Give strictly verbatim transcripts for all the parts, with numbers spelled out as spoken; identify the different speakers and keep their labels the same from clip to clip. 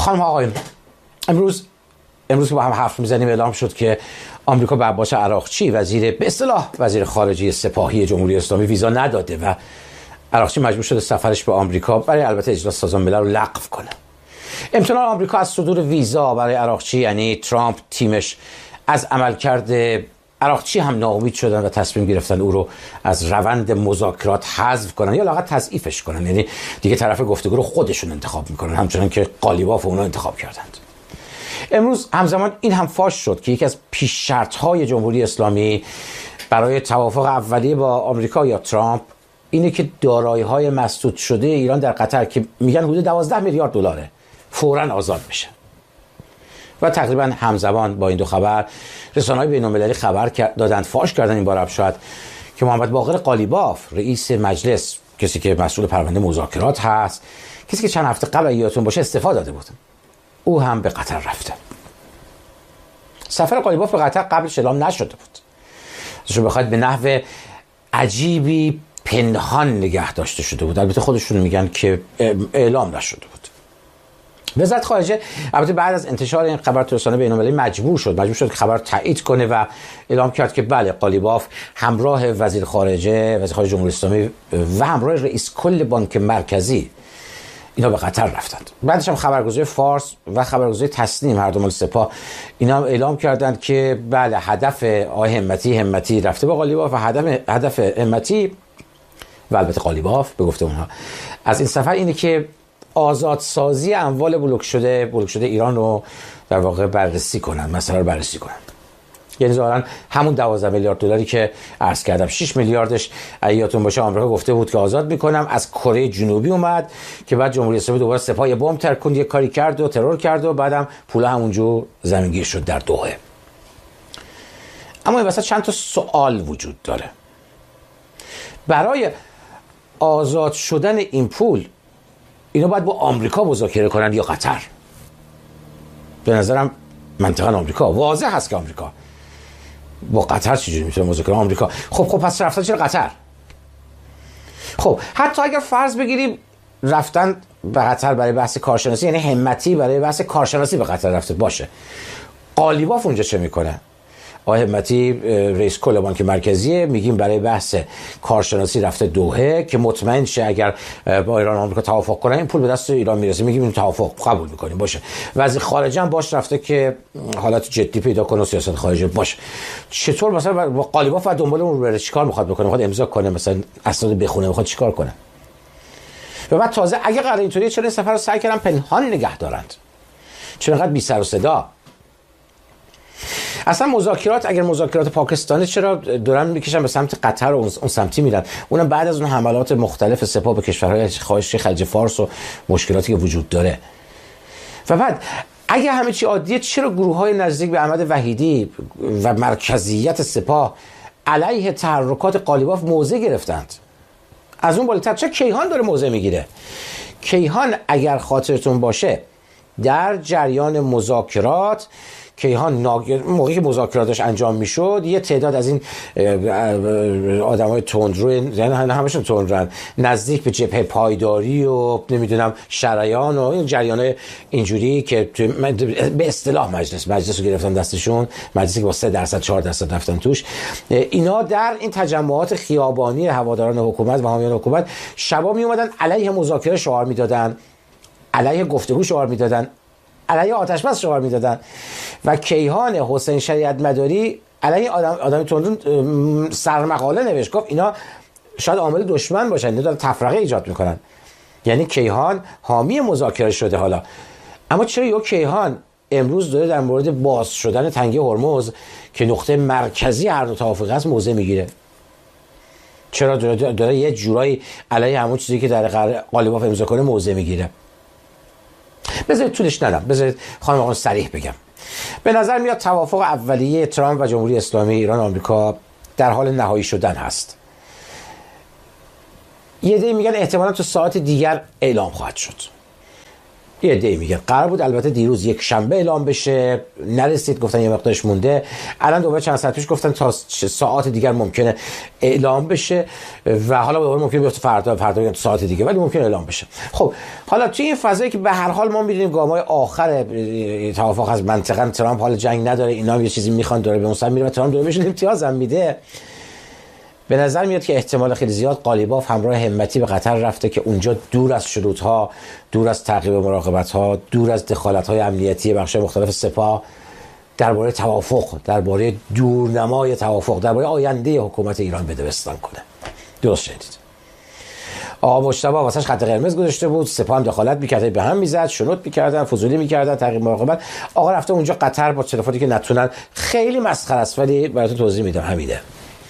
Speaker 1: خانم آقایون، امروز امروز که با هم حرف میزنیم اعلام شد که آمریکا به عباس عراقچی وزیر به اصطلاح وزیر خارجه سپاهی جمهوری اسلامی ویزا نداده و عراقچی مجبور شده سفرش به آمریکا برای البته اجلاس سازمان ملل رو لغو کنه. امتناع آمریکا از صدور ویزا برای عراقچی یعنی ترامپ تیمش از عملکرد عراقچی هم ناامید شدن و تصمیم گرفتن او رو از روند مذاکرات حذف کنن یا لااقل تضعیفش کنن، یعنی دیگه طرف گفتگو رو خودشون انتخاب میکنن همچنان که قالیباف اونا انتخاب کردند. امروز همزمان این هم فاش شد که یکی از پیش شرط‌های جمهوری اسلامی برای توافق اولیه با آمریکا یا ترامپ اینه که دارایی‌های مسدود شده ایران در قطر که میگن حدود دوازده میلیارد دلاره فوراً آزاد بشه. و تقریبا همزمان با این دو خبر رسانه‌های بین‌المللی خبر دادند، فاش کردن این بار شاید که محمد باقر قالیباف رئیس مجلس، کسی که مسئول پرونده مذاکرات هست، کسی که چند هفته قبل یادتون باشه استعفا داده بود، او هم به قطر رفته. سفر قالیباف به قطر قبلش اعلام نشده بود. شما بخواید به نحو عجیبی پنهان نگه داشته شده بود. البته خودشون میگن که اعلام نشده بود. وزارت خارجه البته بعد از انتشار این خبر تو رسانه‌های بین‌المللی مجبور شد مجبور شد خبر تایید کنه و اعلام کرد که بله قالیباف همراه وزیر خارجه وزیر خارجه جمهوری اسلامی و همراه رئیس کل بانک مرکزی اینا به قطر رفتند. بعدش هم خبرگزاری فارس و خبرگزاری تسنیم هر دو مال سپاه اینا هم اعلام کردند که بله هدف آقای همتی همتی رفته با قالیباف و هدف هدف همتی و البته قالیباف به گفته اونها از این سفر اینه که آزادسازی اموال بلوک شده بلوک شده ایران رو در واقع بررسی کنن، مسئله رو بررسی کنن. یعنی ظاهرا همون دوازده میلیارد دلاری که عرض کردم، شش میلیاردش یادتون باشه آمریکا گفته بود که آزاد میکنم، از کره جنوبی اومد که بعد جمهوری اسلامی دوباره سپاه بمب ترکوند، یه کاری کرد و ترور کرد و بعدم پولا همونجا زمینگیر شد در دوحه. اما این وسط چند تا سوال وجود داره. برای آزاد شدن این پول اینا باید با آمریکا مذاکره کنن یا قطر؟ به نظرم منطقاً آمریکا. واضح هست که آمریکا. با قطر چجوری میتونه مذاکره؟ آمریکا. خب خب پس رفتن چرا قطر؟ خب حتی اگر فرض بگیریم رفتن به قطر برای بحث کارشناسی، یعنی همتی برای بحث کارشناسی به قطر رفته باشه، قالیباف اونجا چه میکنه؟ آقای همتی رئیس کل بانک مرکزی میگیم برای بحث کارشناسی رفته دوحه که مطمئن شه اگر با ایران و آمریکا توافق کنن این پول به دست ایران میرسه، میگیم این توافق قبول میکنیم باشه. وزیر خارجه هم باش رفته که حالت جدی پیدا کنه و سیاست خارجه باشه. چطور مثلا با قالیباف و دنبال اون بره چیکار میخواد بکنه؟ میخواد امضا کنه مثلا اسناد بخونه، میخواد چیکار کنه؟ و بعد تازه اگه قرار اینطوریه چرا سفر رو سعی کردن پنهان نگه دارند؟ چرا انقدر بی سر و صدا؟ اصلا مذاکرات اگر مذاکرات پاکستانی چرا دارن میکشن به سمت قطر و اون سمتی میرن؟ اونم بعد از اون حملات مختلف سپاه به کشورهای خارجی خلیج فارس و مشکلاتی که وجود داره. و بعد اگه همه چی عادیه چرا گروه‌های نزدیک به احمد وحیدی و مرکزیت سپاه علیه تحرکات قالیباف موضع گرفتند؟ از اون بالاتر چه کیهان داره موضع میگیره؟ کیهان اگر خاطرتون باشه در جریان مذاکرات کیهان ناگر... موقعی که مذاکراتش انجام میشد یه تعداد از این آدمای تندرو، یعنی همشون تندرن، نزدیک به جبهه پایداری و نمیدونم شریان و این جریان اینجوری که به اصطلاح مجلس مجلس رو گرفتن دستشون، مجلسی که با سه درصد چهار درصد رفتن توش، اینا در این تجمعات خیابانی هواداران حکومت و حامیان حکومت شبا می اومدن علیه مذاکره شعار میدادن، علیه گفتگو شعار میدادن، علیه آتش بس شعار میدادن. و کیهان حسین شریعت مداری علیه آدم آدم تندرون سرمقاله نوشت، گفت اینا شاید عامل دشمن باشن، اینا دارن تفرقه ایجاد میکنن. یعنی کیهان حامی مذاکره شده. حالا اما چرا یه کیهان امروز داره در مورد باز شدن تنگه هرمز که نقطه مرکزی هر دو توافق است موضع میگیره؟ چرا داره, داره یه جورایی علیه همون چیزی که در قالیباف امضا کنه موضع میگیره؟ بذارید طولش ندم، بذارید خانم آقایون صریح بگم. به نظر میاد توافق اولیه ترامپ و جمهوری اسلامی ایران و آمریکا در حال نهایی شدن هست. یه عده میگن احتمالاً تو ساعت دیگر اعلام خواهد شد. یه دی میگه قرار بود البته دیروز یک شنبه اعلام بشه، نرسید، گفتن یه مقدارش مونده. الان دوباره چند ساعت پیش گفتن تا ساعات دیگر ممکنه اعلام بشه و حالا دوباره ممکنه بیفته فردا فردا میگن ساعت دیگه، ولی ممکنه اعلام بشه. خب حالا توی این فضایی که به هر حال ما می‌بینیم گام‌های آخر توافق از منطقه، ترامپ حال جنگ نداره، اینا هم یه چیزی میخوان داره به اون سمت میره و ترامپ داره بهشون امتیاز هم میده. به نظر میاد که احتمال خیلی زیاد قالیباف همراه همتی به قطر رفته که اونجا دور از شروط‌ها، دور از تعقیب مراقبت‌ها، دور از دخالت‌های امنیتی بخش‌های مختلف سپاه، درباره توافق، درباره دورنمای توافق، درباره آینده حکومت ایران بدبستان کنه. درست شنیدید. آقا مجتبی واسش خط قرمز گذاشته بود، سپاه هم دخالت می‌کرد، به هم میزد، شنود می‌کردن، فضولی می‌کردن، تعقیب مراقبت. آقا رفته اونجا قطر با تلفنی که نتونن، خیلی مسخره است، ولی براتون توضیح میدم همینه.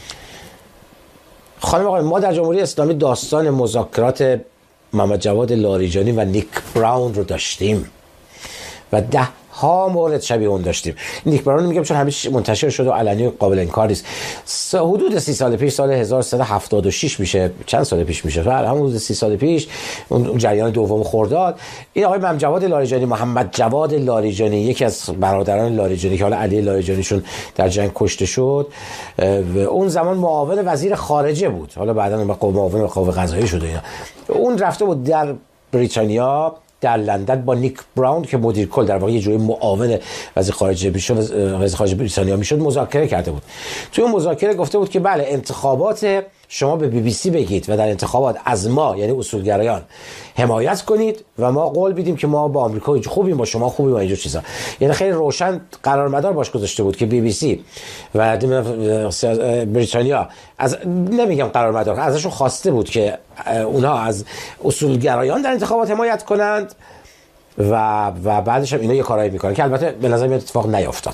Speaker 1: خانم آقای، ما در جمهوری اسلامی داستان مذاکرات محمد جواد لاریجانی و نیک براون رو داشتیم و ده ها مورد شبیه اون داشتیم. نیک براون میگم چون همه منتشر شده و علنی قابل انکار نیست. حدود سی سال پیش، سال هزار و سیصد و هفتاد و شش میشه، چند سال پیش میشه، بله همون حدود سی سال پیش، اون جریان دوم خرداد، این آقای محمد جواد لاریجانی، محمد جواد لاریجانی، یکی از برادران لاریجانی که حالا علی لاریجانیشون در جنگ کشته شد، اون زمان معاون وزیر خارجه بود، حالا بعداً معاون قوه قضاییه شده اینا. اون رفته بود در بریتانیا، در لندن با نیک براون که مدیر کل در واقع یه جوری معاون وزیر خارجه میشد، وزیر خارجه بریتانیا میشد، مذاکره کرده بود. توی اون مذاکره گفته بود که بله انتخابات شما به بی بی سی بگید و در انتخابات از ما یعنی اصولگرایان حمایت کنید و ما قول میدیم که ما با آمریکا خوبیم، با شما خوبیم و اینجور چیزا. یعنی خیلی روشن قرارمدار باش گذاشته بود که بی بی سی و بریتانیا، از نمیگم قرارمدار، ازشون خواسته بود که اونها از اصولگرایان در انتخابات حمایت کنند و و بعدش هم اینا یه کارایی میکنن که البته به نظر میاد اتفاق نیافتاد.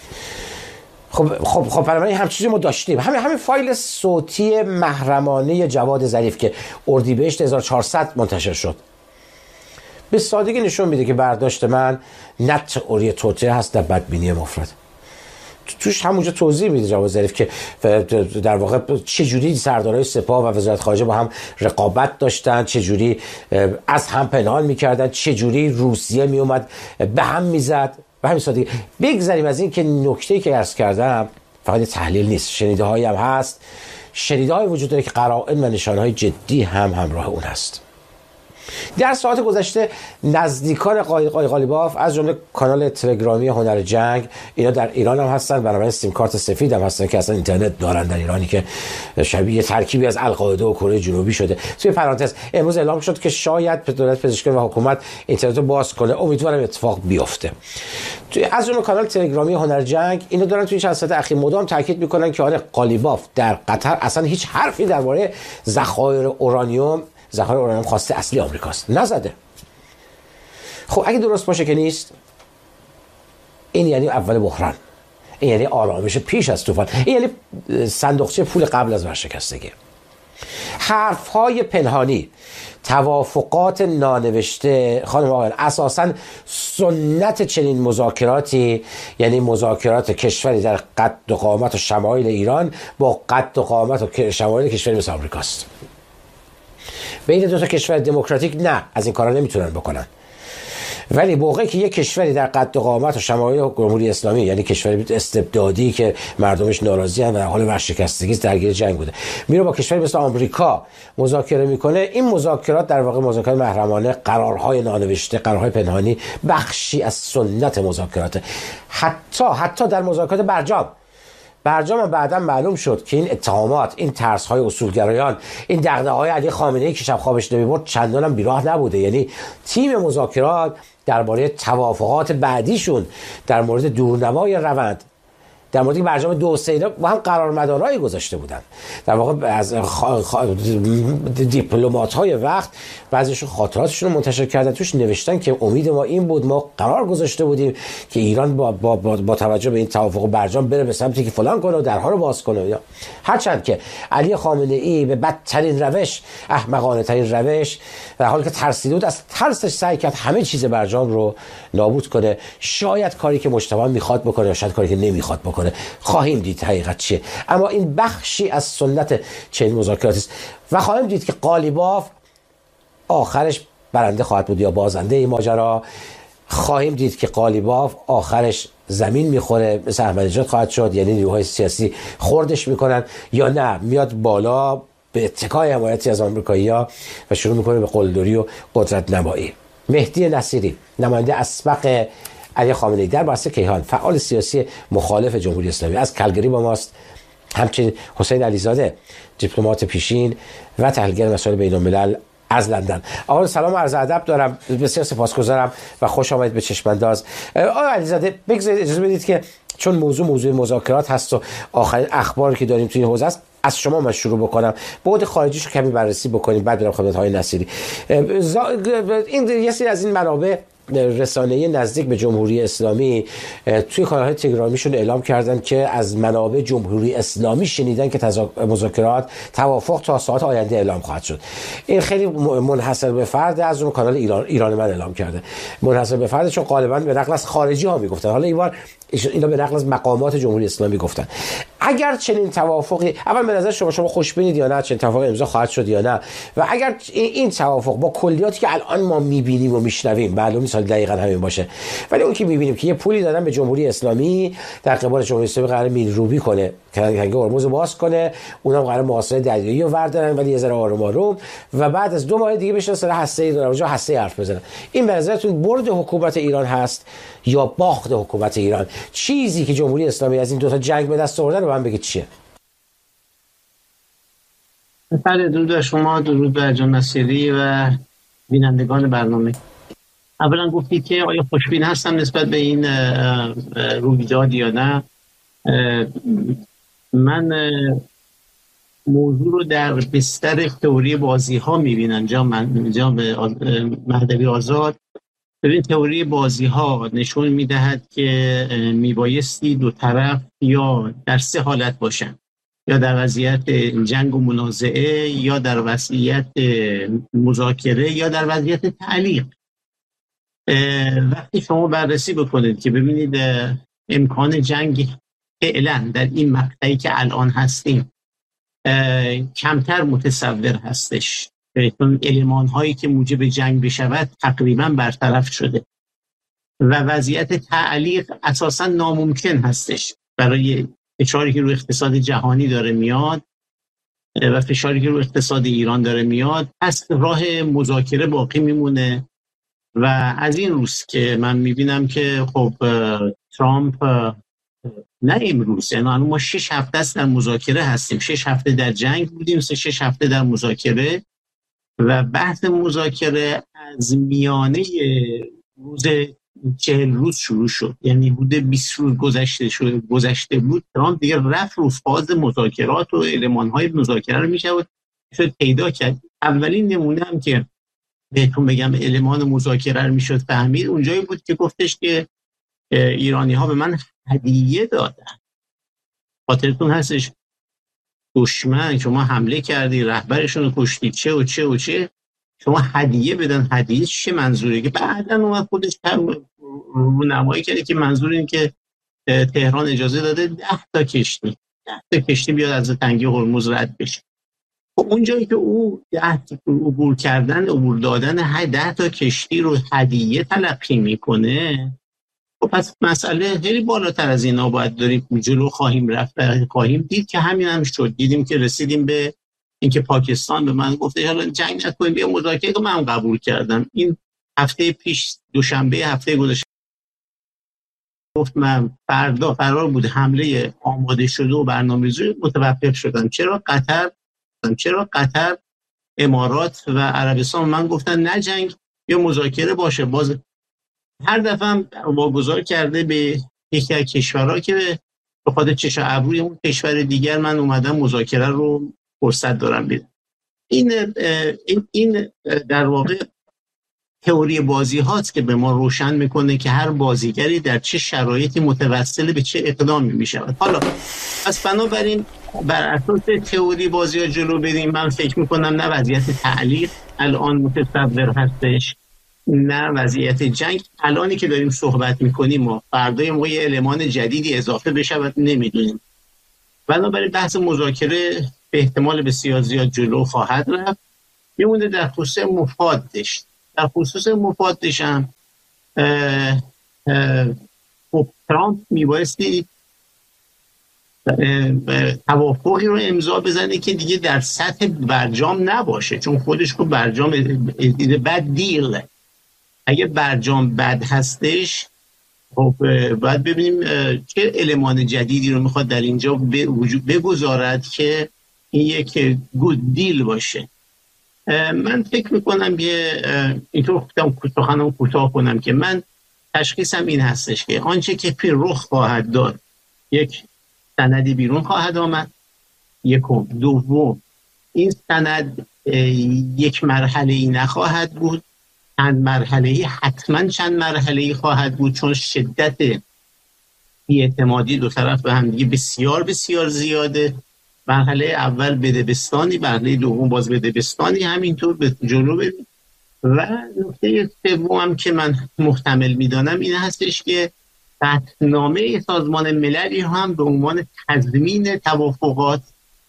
Speaker 1: خب خب خب برای همین چیزی ما داشتیم. همین همین فایل صوتی محرمانه جواد ظریف که اردیبهشت هزار و چهارصد منتشر شد به سادگی نشون میده که برداشت من نه تئوری توطئه هست نه بدبینی مفرد. توش همونجا توضیح میده جواد ظریف که در واقع چه جوری سردارای سپاه و وزارت خارجه با هم رقابت داشتن، چه جوری از هم پنهان میکردن، چه جوری روسیه میومد به هم میزد. به همین سادگی بگذاریم از این که نکته‌ای که عرض کردم فقط تحلیل نیست، شنیده هایی هم هست، شنیده های وجود داره که قرائن و نشانه های جدی هم همراه اون هست. در ساعت گذشته نزدیکان قالیباف از جمله کانال تلگرامی هنر جنگ، اینا در ایران هم هستن، بنابراین سیم کارت سفید هم هستن که اصلا اینترنت دارن در ایرانی که شبیه ترکیبی از القاعده و کره جنوبی شده. توی پرانتز امروز اعلام شد که شاید دولت پزشکی و حکومت اینترنت رو باز کنه، امیدوارم اتفاق بیفته. توی از جمله کانال تلگرامی هنر جنگ اینا دارن توی چند ساعت اخیر مدام تاکید میکنن که آره قالیباف در قطر اصلا هیچ حرفی درباره ذخایر اورانیوم ذخایر اورانیوم خواسته اصلی آمریکاست، نزده. خب اگه درست باشه که نیست، این یعنی اول بحران، این یعنی آرامش پیش از طوفان، این یعنی صندوقچه پول قبل از ورشکستگی. حرف‌های پنهانی، توافقات نانوشته، خانم آقایان، اساساً سنت چنین مذاکراتی یعنی مذاکرات کشوری در قد و قامت و شمایل ایران با قد و قامت و شمایل کشوری مثل آمریکاست. بین دو تا کشور دموکراتیک نه، از این کارا نمیتونن بکنن. ولی موقعی که یک کشوری در قد و قامت و شمایل جمهوری اسلامی یعنی کشوری استبدادی که مردمش ناراضی ان و در حال ورشکستگی درگیر جنگ بوده، میره با کشوری مثل آمریکا مذاکره میکنه، این مذاکرات در واقع مذاکرات محرمانه، قرارهای نانوشته، قرارهای پنهانی، بخشی از سنت مذاکرات. حتی حتی در مذاکرات برجام برجام بعدا معلوم شد که این اتهامات، این ترس‌های اصولگرایان، این دغدغه‌های علی خامنه‌ای که شب خوابش نمیبرد چندان هم بیراه نبوده. یعنی تیم مذاکرات درباره توافقات بعدیشون در مورد دورنمای روند، در مورد برجام دو سه با هم قرارمدارایی گذاشته بودن. در واقع از خا... خا... دیپلمات‌های وقت بعضیشون خاطراتشون رو منتشر کردن، توش نوشتن که امید ما این بود، ما قرار گذاشته بودیم که ایران با با با, با توجه به این توافق برجام بره به سمتی که فلان کنه و درها رو باز کنه. یا هرچند که علی خامنه‌ای به بدترین روش، احمقانه ترین روش، در حالی که ترسیده بود، از ترسش سعی کرد همه چیز برجام رو نابود کنه. شاید کاری که مجتمع میخواد بکنه یا شاید کاری که نمیخواد بکنه، خواهیم دید حقیقت چیه. اما این بخشی از سنت چنین مذاکراتی است و خواهیم دید که قالیباف آخرش برنده خواهد بود یا بازنده این ماجرا. خواهیم دید که قالیباف آخرش زمین میخوره مثل احمدی نژاد خواهد شد، یعنی نیروهای سیاسی خوردش میکنن، یا نه میاد بالا به اتکای حمایتی از آمریکایی‌ها و شروع میکنه به قلدری و قدرت نمایی. مهدی نصیری نماینده اسبق علی خامنه‌ای در بسته کیهان، فعال سیاسی مخالف جمهوری اسلامی، از کلگری با ماست. همچنین حسین علیزاده دیپلمات پیشین و تحلیلگر مسائل بین الملل از لندن. آقا سلام و عرض ادب دارم، بسیار سپاسگزارم و خوش آمدید به چشمانداز. آقا علیزاده بگذارید اجازه بدید که چون موضوع موضوع مذاکرات هست و آخرین اخباری که داریم توی این حوزه است، از شما من شروع بکنم، بعد خارجیش رو کمی بررسی بکنیم، بعد برم خدمت های نصیری. این یه سری از این منابع رسانه‌ای نزدیک به جمهوری اسلامی توی کانال‌های تلگرامیشون اعلام کردن که از منابع جمهوری اسلامی شنیدن که مذاکرات توافق تا ساعت آینده اعلام خواهد شد. این خیلی منحصر به فرد از اون کانال ایران ایران من اعلام کرده، منحصر به فرد، چون غالبا به نقل از خارجی ها میگفتن، حالا این بار اینا به نقل از مقامات جمهوری اسلامی گفتن. اگر چنین توافقی، اول به نظر شما شما خوشبینید یا نه چنین توافقی امضا خواهد شد یا نه، و اگر این توافق با کلیاتی که الان ما میبینیم و میشنویم، معلوم نیست دقیقاً همین باشه، ولی اون که میبینیم که یه پولی دادن به جمهوری اسلامی در قبال جمهوری اسلامی قرار میلروبی کنه، کنگه هرمز باز کنه، اونم قرار محاصره دریایی رو وردارن ولی یه ذره آروم آروم، و بعد از دو ماه دیگه بشن سر هسته‌ای دارن اونجا هسته‌ای حرف بزنن. این به نظرتون برد حکومت ایران هست یا باخت حکومت ایران؟ چیزی که جمهوری اسلامی از این دو تا جنگ به دست آوردن رو من بگید چیه؟
Speaker 2: بله، درود بر شما، درود بر جان نصیری و بینندگان برنامه. اولا گفتید که آیا خوشبین هستم نسبت به این رویداد یا نه. من موضوع رو در بستر تئوری بازی ها میبینم. جناب مهدوی آزاد، ببین تئوری بازی ها نشون میدهد که میبایستی دو طرف یا در سه حالت باشن، یا در وضعیت جنگ و منازعه، یا در وضعیت مذاکره، یا در وضعیت تعلیق. وقتی شما بررسی بکنید که ببینید امکان جنگ فعلا در این مقطعی که الان هستیم کمتر متصور هستش، چون المان هایی که موجب جنگ بشود تقریبا برطرف شده و وضعیت تعلیق اساسا ناممکن هستش برای فشاری که روی اقتصاد جهانی داره میاد و فشاری که روی اقتصاد ایران داره میاد. پس راه مذاکره باقی میمونه و از این روز که من میبینم که خب ترامپ نه امروز، یعنی ما شش هفته است در مذاکره هستیم، شش هفته در جنگ بودیم، سه شش هفته در مذاکره و بحث مذاکره از میانه روز چهل روز شروع شد، یعنی بوده بیست روز گذشته شد گذشته بود ترامپ دیگه رفت رو فاز مذاکرات و المان‌های مذاکره رو میشود شد پیدا کرد. اولین نمونه هم که بهتون بگم المان مذاکره رو میشد فهمید اونجایی بود که گفتش که ایرانی ها به من هدیه دادن. خاطرتون هستش دشمن شما حمله کردی، رهبرشون رو کشتی، چه و چه و چه، شما هدیه بدن. هدیه چه منظوره؟ که بعداً اومد خودش رو نمایی کرده که منظور این که تهران اجازه داده ده تا کشتی ده تا کشتی بیاد از تنگی هرمز رد بشه. خب اونجایی که او ده تا عبور کردن عبور دادن ده تا کشتی رو هدیه تلقی میکنه، خب پس مسئله خیلی بالاتر از اینا باید داریم جلو خواهیم رفت و خواهیم دید که همین هم شد. دیدیم که رسیدیم به اینکه پاکستان به من گفته حالا جنگ نکنیم بیا مذاکره کنیم، من قبول کردم. این هفته پیش دوشنبه هفته گذشته گفت من فردا قرار بود حمله آماده شده و برنامه‌ریزی متوقف شدن. چرا قطر چرا قطر امارات و عربستان من گفتن نه جنگ یا مذاکره باشه. باز هر دفعه هم واگذار کرده به یکی از کشورها که به خاطر چشم ابروی اون کشور دیگر من اومدم مذاکره رو فرصت دارم بدم. این این این در واقع تئوری بازی هاست که به ما روشن میکنه که هر بازیگری در چه شرایطی متوسل به چه اقدامی میشود. حالا پس بنابراین بر اساس تئوری بازی ها جلو بریم، من فکر میکنم نه وضعیت تعلیق الان متصور هستش، نه وضعیت جنگ. الانی که داریم صحبت میکنیم و فردای موقع المان جدیدی اضافه بشود نمیدونیم. بنابراین بحث مذاکره به احتمال بسیار زیاد جلو خواهد رفت. میمونه در خصوص مفادش. در خصوص مفادش هم خب ترامپ میبایستی توافقی رو امضا بزنه که دیگه در سطح برجام نباشه، چون خودش خب برجام بد دیل. اگه برجام بد هستش خب باید ببینیم چه المان جدیدی رو میخواد در اینجا به وجود بگذارد که این یک گود دیل باشه. من فکر میکنم یه اینطور سخنم کوتاه کنم که من تشخیصم این هستش که آنچه که پی رخ خواهد داد، یک سندی بیرون خواهد آمد، یکم. دوم، این سند یک مرحله ای نخواهد بود، چند مرحله ای، حتما چند مرحله ای خواهد بود، چون شدت بی‌اعتمادی دو طرف به هم دیگه بسیار بسیار زیاده. مرحله اول بدبستانی، مرحله دوم باز بدبستانی، همینطور به جلو بریم. و نکته سوم که من محتمل میدانم این هستش که قطعنامه سازمان مللی هم به عنوان تضمین توافقات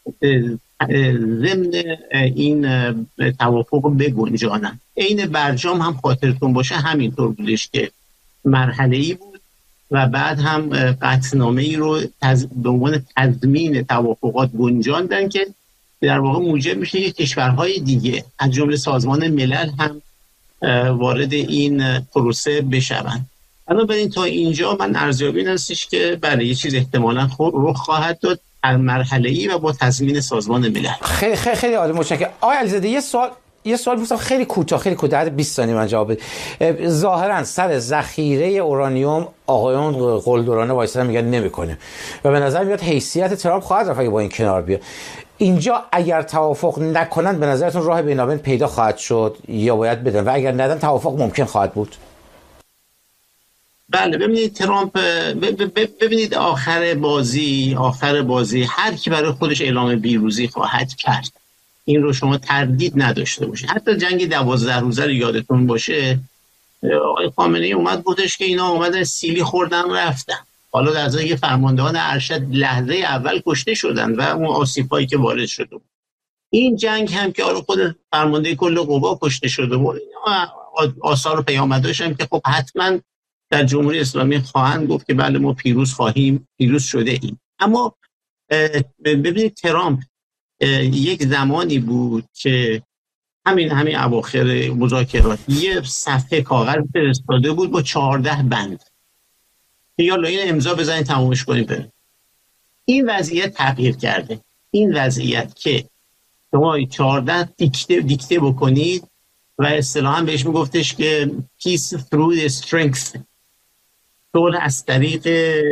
Speaker 2: ضمن این توافق بگنجانن. عین برجام هم خاطرتون باشه همینطور بودش که مرحله‌ای بود و بعد هم قطعنامه‌ای رو تز... به عنوان تضمین توافقات گنجاندن که در واقع موجب میشه که کشورهای دیگه از جمله سازمان ملل هم وارد این پروسه بشوند. بنابراین تا اینجا من ارزیابی این هستش که برای یه چیز احتمالاً خود رخ خواهد داد مرحله‌ای و با تضمین سازمان ملل.
Speaker 1: خیلی خیلی خیلی عالی، متشکرم. آقای علیزاده یه سوال یه سوال می‌پرسم خیلی کوتاه خیلی کوتاه بیست ثانیه من جواب بدید. ظاهرا سر ذخیره اورانیوم آقایون قلدرانه وایسادن میگن نمی‌کنه و به نظر میاد حیثیت ترامپ خواهد رفت اگه با این کنار بیاد. اینجا اگر توافق نکنن به نظرتون راه بینابین پیدا خواهد شد یا باید بدن، و اگر ندن توافق ممکن خواهد بود؟
Speaker 2: بله ببینید ترامپ ببینید آخر بازی آخر بازی هر کی برای خودش اعلام پیروزی خواهد کرد، این رو شما تردید نداشته باشید. حتی جنگ دوازده روزه رو یادتون باشه آقای خامنه‌ای اومد گفتش که اینا اومدن سیلی خوردن رفتن، حالا در ازای فرماندهان ارشد لحظه اول کشته شدن و اون آسیبایی که وارد شده بود. این جنگ هم که حالا خود فرمانده کل قوا کشته شده بود، آثار و پیامداش هم که خب حتما در جمهوری اسلامی خواهند گفت که بله ما پیروز خواهیم، پیروز شده ایم. اما ببینید ترامپ یک زمانی بود که همین همین اواخر مذاکرات یه صفحه کاغذ فرستاده بود با چهارده بند که یالا این امضا بزنید تمومش کنیم بریم. این وضعیت تغییر کرده. این وضعیت که شما چهارده دیکته دیکته بکنید و اصطلاحاً بهش میگفتش که peace through the strength، صلح از طریق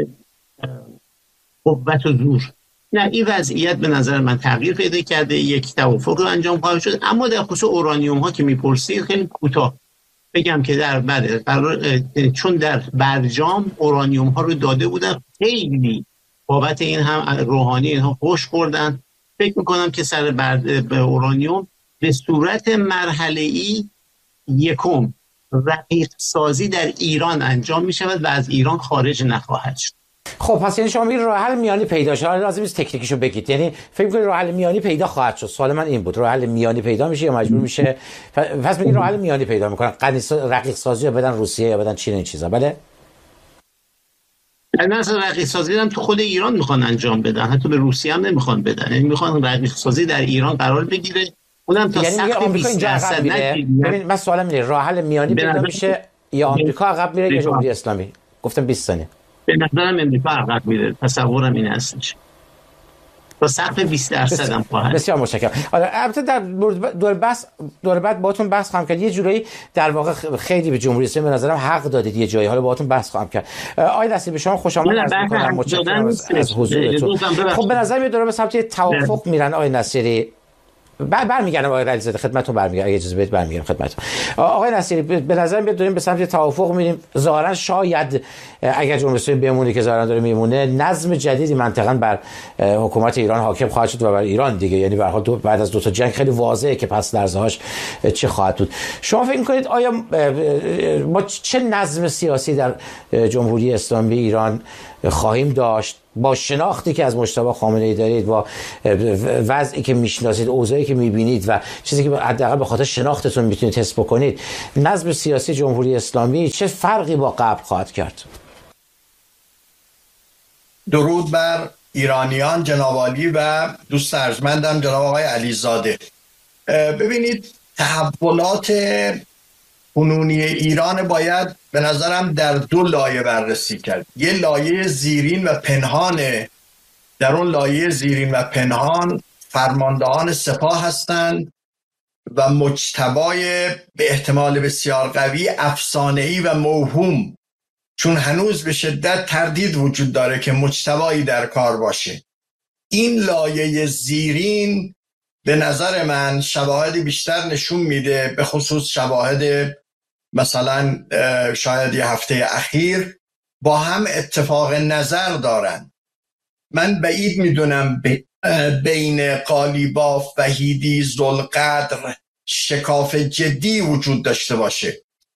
Speaker 2: قوت و زور. نه، این وضعیت به نظر من تغییر پیدا کرده، یک توافق رو انجام خواهد شد. اما در خصوص اورانیوم ها که میپرسید خیلی کوتاه بگم که در بعد چون در برجام اورانیوم ها رو داده بودن، خیلی بابت این هم روحانی اینها خوش خوردن. فکر میکنم که سر برد اورانیوم به صورت مرحله‌ای یکم رقیق سازی در ایران انجام می شود و از ایران خارج نخواهد شد.
Speaker 1: خب پس یعنی شما میگید راه حل میانی پیدا شد، لازم نیست تکنیکشو بگید، یعنی فکر می‌کنید راه حل میانی پیدا خواهد شد؟ سوال من این بود، راه حل میانی پیدا میشه یا مجبور میشه؟ پس میگید راه حل میانی پیدا میکنن، غنی رقیق سازی یا بدن روسیه یا بدن چین این چیزا؟ بله.
Speaker 2: نه اصلا رقیق سازی هم تو خود ایران میخوان انجام بدن، حتی به روسیه هم نمیخوان بدن، یعنی میخوان رقیق سازی در ایران قرار بگیره، اونم تا سقف بیست درصد.
Speaker 1: ببین من سوالم اینه، راه حل میانی پیدا میشه یا آمریکا عقب میره یا جمهوری اسلامی؟ گفتم بیست ثانیه.
Speaker 2: به نظرم امریکا عقب میره، تصورم این هستش. با سقف بیست درصد هم خواهد.
Speaker 1: بسیار متشکرم. البته در دور بحث دور بعد باهاتون بحث خواهم کرد، یه جورایی در واقع خیلی به جمهوری اسلامی به نظرم حق دادید یه جایی، حالا باهاتون بحث خواهم کرد. آقای دستی به شما خوش آمد عرض می‌کنم، متشکرم از حضورتون. خب به نظر میاد داره به سمت توافق میرن آقای نصیری. بعد برمیگردم آقای علیزاده خدمتتون، برمیگردم اگه اجازه بدید برمیگردم خدمتتون. آقای نصیری به نظر میاد داریم به سمت توافق میریم، ظاهرا شاید اگر جمهوری اسلامی بمونه که ظاهرا داره میمونه، نظم جدیدی منطقاً بر حکومت ایران حاکم خواهد شد و بر ایران دیگه، یعنی به هر حال بعد از دو تا جنگ خیلی واضحه که پس لرزه‌هاش چه خواهد بود. شما فکر می‌کنید آیا ما چه نظم سیاسی در جمهوری اسلامی ایران خواهیم داشت با شناختی که از مجتبی خامنه‌ای دارید، با وضعی که میشناسید، اوضاعی که میبینید و چیزی که حداقل به خاطر شناختتون میتونید حس بکنید، نظم سیاسی جمهوری اسلامی چه فرقی با قبل خواهد کرد؟
Speaker 3: درود بر ایرانیان جناب عالی و دوست ارجمندم جناب آقای علیزاده. ببینید تحولات کنونی ایران باید به نظرم در دو لایه بررسی کرد. یه لایه زیرین و پنهانه. در اون لایه زیرین و پنهان فرماندهان سپاه هستند و مجتبای به احتمال بسیار قوی افسانه‌ای و موهوم، چون هنوز به شدت تردید وجود داره که مجتبایی در کار باشه. این لایه زیرین به نظر من شواهد بیشتر نشون میده، به خصوص شواهد مثلا شاید یه هفته اخیر با هم اتفاق نظر دارن. من بعید میدونم بین قالیباف، وحیدی، ذوالقدر شکاف جدی وجود داشته باشه.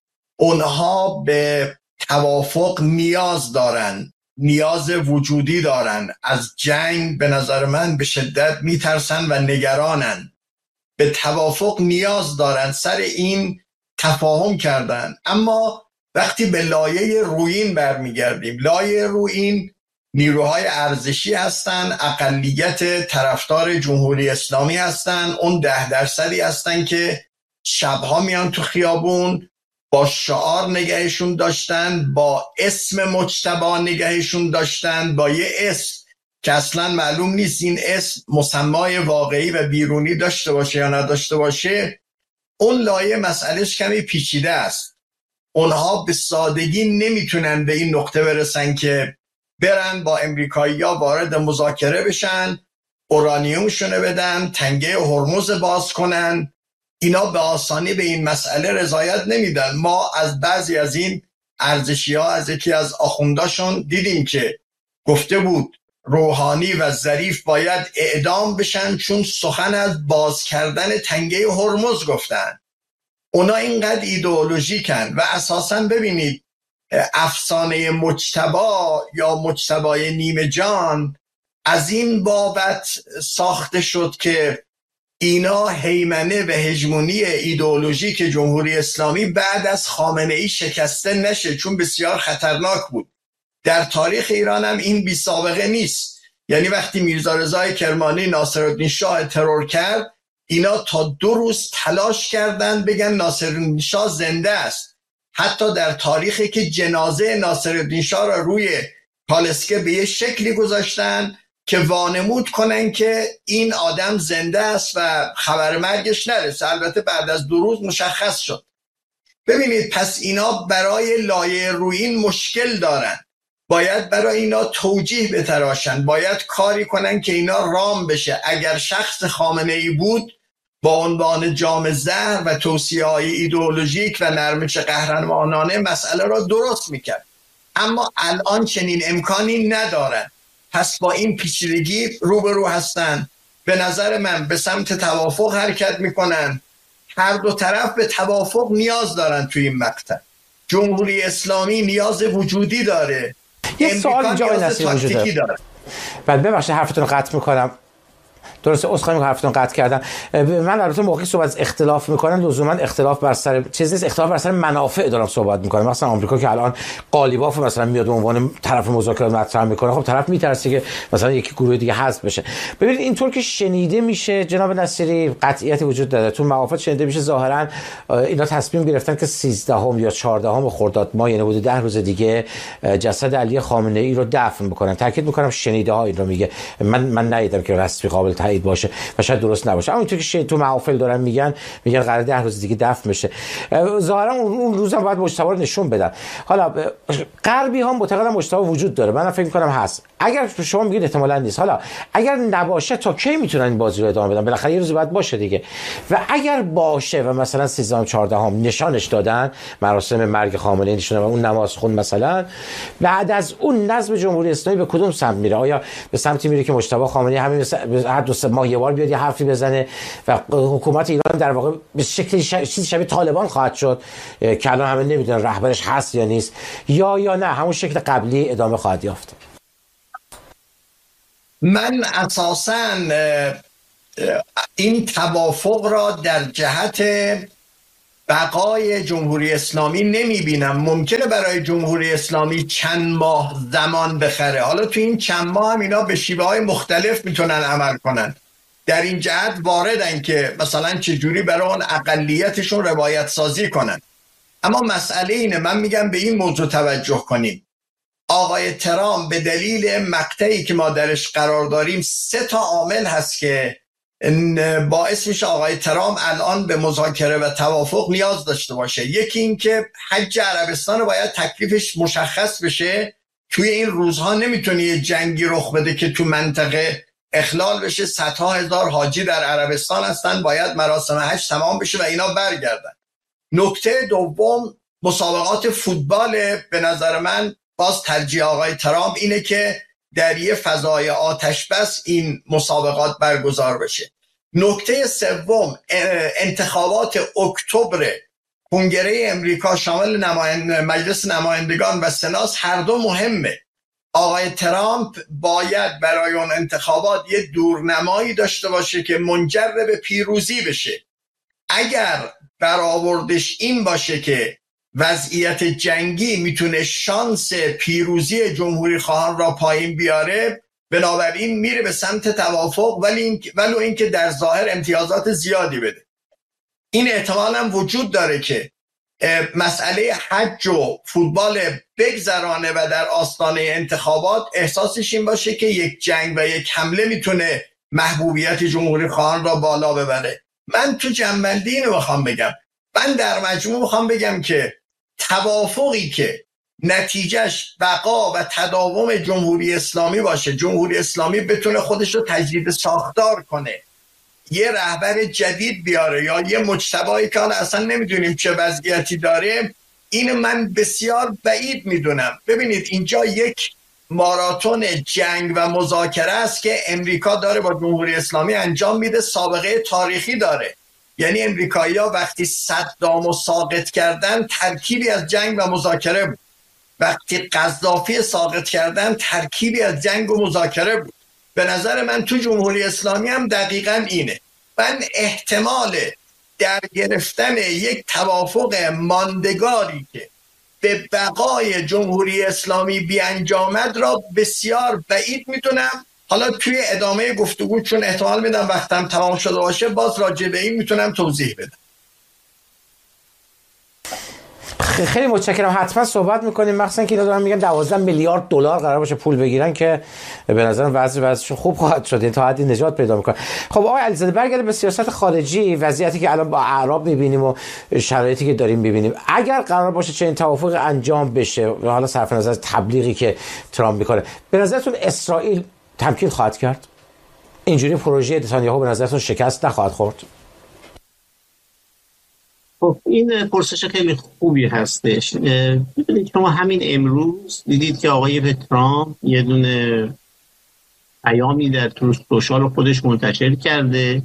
Speaker 3: اونها به توافق نیاز دارن، نیاز وجودی دارن. از جنگ به نظر من به شدت میترسن و نگرانن. به توافق نیاز دارن، سر این تفاهم کردن. اما وقتی به لایه رویین برمیگردیم، لایه رویین نیروهای ارزشی هستن، اقلیت طرفدار جمهوری اسلامی هستن، اون ده درصدی هستن که شبها میان تو خیابون، با شعار نگهشون داشتن، با اسم مجتبی نگهشون داشتن، با یه اسم که اصلا معلوم نیست این اسم مسمای واقعی و بیرونی داشته باشه یا نداشته باشه. اون لایه مسئلهش کمی پیچیده است. اونها به سادگی نمیتونن به این نقطه برسن که برن با امریکایی‌ها وارد مذاکره بشن، اورانیومشونه بدن، تنگه هرمز باز کنن. اینا به آسانی به این مسئله رضایت نمیدن. ما از بعضی از این ارزشی‌ها، از یکی از آخونداشون دیدیم که گفته بود روحانی و ظریف باید اعدام بشن چون سخن از باز کردن تنگه هرمز گفتن. اونا اینقدر ایدئولوژیکن و اساساً ببینید افسانه مجتبی یا مجتبی نیمه جان از این بابت ساخته شد که اینا هیمنه و هژمونی ایدئولوژیک جمهوری اسلامی بعد از خامنه‌ای شکسته نشه، چون بسیار خطرناک بود. در تاریخ ایران هم این بی سابقه نیست. یعنی وقتی میرزا رضای کرمانی ناصرالدین شاه ترور کرد، اینا تا دو روز تلاش کردن بگن ناصرالدین شاه زنده است. حتی در تاریخی که جنازه ناصرالدین شاه را روی کالسکه به یه شکلی گذاشتن که وانمود کنن که این آدم زنده است و خبر مرگش نرسه. البته بعد از دو روز مشخص شد. ببینید پس اینا برای لایه رویین مشکل دارن. باید برای اینا توجیه بتراشن، باید کاری کنن که اینا رام بشه. اگر شخص خامنه‌ای بود با عنوان جام زهر و توصیه‌های ایدئولوژیک و نرمش قهرمانانه مسئله را درست میکرد. اما الان چنین امکانی ندارن. پس با این پیچیدگی روبرو هستن. به نظر من به سمت توافق حرکت میکنن. هر دو طرف به توافق نیاز دارن. توی این مقطع جمهوری اسلامی نیاز وجودی داره،
Speaker 1: یه سوال اینجا آقای نصیری وجود داره. بعد ببخشید حرفتون رو قطع میکنم. درسته عذرخواهی میکنم حرفتون قطع کردم. من البته موقعی صحبت از اختلاف میکنم لزوما اختلاف بر سر چیز نیست، اختلاف بر سر منافع دارم صحبت میکنم. مثلا آمریکا که الان قالیباف مثلا میاد به عنوان طرف مذاکره مطرح میکنه، خب طرف میترسه که مثلا یکی گروه دیگه حذف بشه. ببینید اینطور که شنیده میشه جناب نصیری قطعیت وجود داره. تو موافقت شنیده میشه ظاهرا اینا تصمیم گرفتن که سیزدهم یا چهاردهم خرداد ماه، یعنی حدود ده روز دیگه جسد علی خامنه ای رو دفن بکنن. تاکید میکنم شنیده ها این رو میگه، من من ندیدم که رسمی قابل تایید باشه و شاید درست نباشه. اما اینطور که تو محافل دارن میگن میگن قرار ده روز دیگه دفن بشه. ظاهرا اون روزم باید مجتبی رو نشون بدن. حالا غربی ها معتقدن مجتبی وجود داره، من فکر میکنم هست. اگر شما میگید احتمالاً نیست، حالا اگر نباشه تا کی میتونن این بازی رو ادامه بدن؟ بالاخره یه روزی باید باشه دیگه. و اگر باشه و مثلا سیزدهم چهاردهم نشانش دادن، مراسم مرگ خامنه ای نشون و اون نماز خون مثلا، بعد از اون نظم جمهوری اسلامی به کدوم سمت میره؟ آیا به سمتی میره که مجتبی خامنه ای همین هر دو سه ماه یه بار بیاد یه حرفی بزنه و حکومت ایران در واقع به شکلی چیزی شبیه طالبان خواهد شد که الان همه نمیدونن رهبرش هست یا نیست، یا یا نه همون شکل قبلی ادامه خواهد یافت؟
Speaker 3: من اساساً این توافق را در جهت بقای جمهوری اسلامی نمی بینم. ممکنه برای جمهوری اسلامی چند ماه زمان بخره، حالا تو این چند ماه هم اینا به شیوه های مختلف میتونن عمل کنن. در این جهت واردن که مثلا چجوری برای اون اقلیتشون روایت سازی کنن. اما مسئله اینه، من میگم به این موضوع توجه کنیم. آقای ترامپ به دلیل مقطعی که ما درش قرار داریم، سه تا عامل هست که باعث میشه آقای ترامپ الان به مذاکره و توافق نیاز داشته باشه. یکی این که حج عربستان باید تکلیفش مشخص بشه. توی این روزها نمیتونه یه جنگی رخ بده که تو منطقه اخلال بشه. صدها هزار حاجی در عربستان هستن، باید مراسم حج تمام بشه و اینا برگردن. نکته دوم مسابقات فوتبال. به نظر من باز ترجیح آقای ترامپ اینه که در یه فضای آتش بس این مسابقات برگزار بشه. نکته سوم انتخابات اکتبر کنگره امریکا شامل نمایند... مجلس نمایندگان و سناس هر دو مهمه. آقای ترامپ باید برای اون انتخابات یه دورنمایی داشته باشه که منجر به پیروزی بشه. اگر برآوردش این باشه که وضعیت جنگی میتونه شانس پیروزی جمهوری خواهان را پایین بیاره، بنابراین میره به سمت توافق، ولی این ولو اینکه در ظاهر امتیازات زیادی بده. این احتمال هم وجود داره که مسئله حج و فوتبال بگذرانه و در آستانه انتخابات احساسش این باشه که یک جنگ و یک حمله میتونه محبوبیت جمهوری خواهان را بالا ببره. من تو جنبندی اینو بخوام بگم، من در مجموع بخوام بگم که توافقی که نتیجهش بقا و تداوم جمهوری اسلامی باشه، جمهوری اسلامی بتونه خودش رو تجدید ساختار کنه، یه رهبر جدید بیاره یا یه مجتمعی که اصلا نمیدونیم چه وضعیتی داره، این من بسیار بعید میدونم. ببینید اینجا یک ماراتون جنگ و مذاکره است که امریکا داره با جمهوری اسلامی انجام میده، سابقه تاریخی داره. یعنی امریکایی‌ها وقتی صدامو ساقط کردن ترکیبی از جنگ و مذاکره بود، وقتی قذافی ساقط کردن ترکیبی از جنگ و مذاکره بود. به نظر من تو جمهوری اسلامی هم دقیقاً اینه. من احتمال در گرفتن یک توافق ماندگاری که به بقای جمهوری اسلامی بیانجامد را بسیار بعید میدونم. حالا توی ادامه گفتگو چون احتمال میدم وقتم تمام شده باشه باز راجع به این میتونم توضیح بدم.
Speaker 1: خیلی متشکرم. حتما صحبت میکنیم، مخصوصا که اینا دارن میگن دوازده میلیارد دلار قرار باشه پول بگیرن که به نظرم وضع وضعشون خوب خواهد شد، تا حدی نجات پیدا میکنه. خب آقای علیزاده برگرده به سیاست خارجی، وضعیتی که الان با اعراب میبینیم و شرایطی که داریم میبینیم، اگر قرار باشه چنین توافق انجام بشه و حالا صرف نظر از تبلیغی که ترامپ میکنه، به نظرتون اسرائیل تمکین خواهد کرد؟ اینجوری پروژه نتانیاهو به نظرتون شکست نخواهد خورد؟
Speaker 2: خب این پرسش خیلی خوبی هستش. ببینید شما همین امروز دیدید که آقای ترامپ یه دونه پیامی در تو سوشال خودش منتشر کرده.